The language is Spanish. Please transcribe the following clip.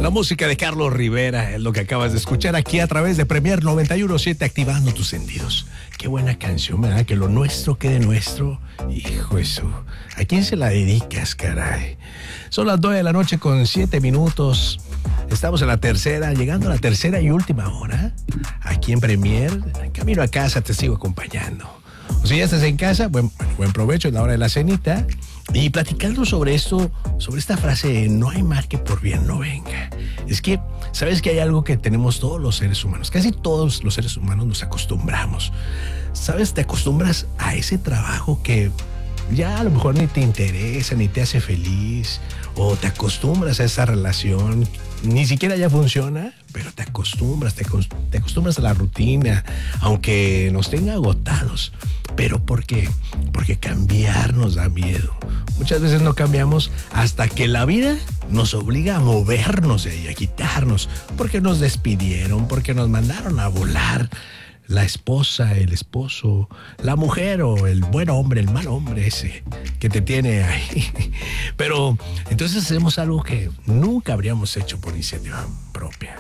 La música de Carlos Rivera es lo que acabas de escuchar aquí a través de Premier 91.7, activando tus sentidos. Qué buena canción, ¿verdad? Que lo nuestro quede nuestro. Hijo eso. ¿A quién se la dedicas, caray? Son las 9 de la noche con 7 minutos. Estamos en la tercera, llegando a la tercera y última hora. Aquí en Premier, camino a casa, te sigo acompañando. O si ya estás en casa, buen provecho en la hora de la cenita. Y platicando sobre esto, sobre esta frase, no hay mal que por bien no venga. Es que, ¿sabes que hay algo que tenemos todos los seres humanos? Casi todos los seres humanos nos acostumbramos. ¿Sabes? Te acostumbras a ese trabajo que ya a lo mejor ni te interesa, ni te hace feliz. O te acostumbras a esa relación, ni siquiera ya funciona, pero te acostumbras a la rutina, aunque nos tenga agotados. ¿Pero por qué? Porque cambiar nos da miedo. Muchas veces no cambiamos hasta que la vida nos obliga a movernos de ahí, a quitarnos, porque nos despidieron, porque nos mandaron a volar. La esposa, el esposo, la mujer o el buen hombre, el mal hombre ese que te tiene ahí. Pero entonces hacemos algo que nunca habríamos hecho por iniciativa propia.